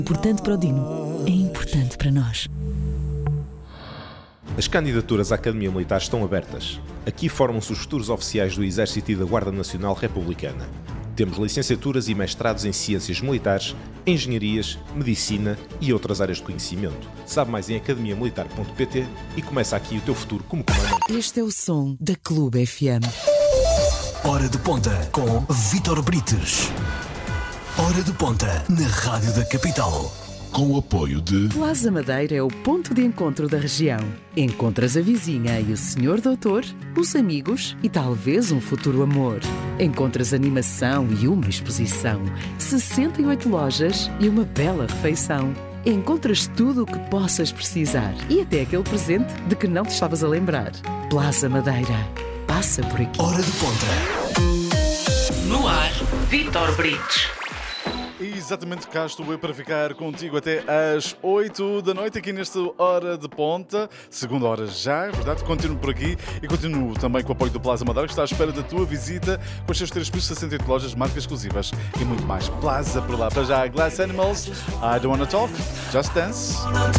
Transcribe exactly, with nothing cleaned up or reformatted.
Importante para o Dino, é importante para nós. As candidaturas à Academia Militar estão abertas. Aqui formam-se os futuros oficiais do Exército e da Guarda Nacional Republicana. Temos licenciaturas e mestrados em Ciências Militares, Engenharias, Medicina e outras áreas de conhecimento. Sabe mais em academia militar ponto pt e começa aqui o teu futuro como comandante. Este é o som da Clube F M. Hora de Ponta com Vítor Brites. Hora de Ponta na Rádio da Capital. Com o apoio de... Plaza Madeira é o ponto de encontro da região. Encontras a vizinha e o senhor doutor, os amigos e talvez um futuro amor. Encontras animação e uma exposição, sessenta e oito lojas e uma bela refeição. Encontras tudo o que possas precisar e até aquele presente de que não te estavas a lembrar. Plaza Madeira. Passa por aqui. Hora de Ponta. No ar, Vítor Brites. Exatamente, cá estou eu para ficar contigo até às oito da noite aqui nesta Hora de Ponta. Segunda hora já, é verdade? Continuo por aqui e continuo também com o apoio do Plaza Madeira, que está à espera da tua visita com os seus três pisos, sessenta e oito lojas, marcas exclusivas e muito mais. Plaza por lá. Para já, Glass Animals, I Don't Wanna Talk, Just Dance.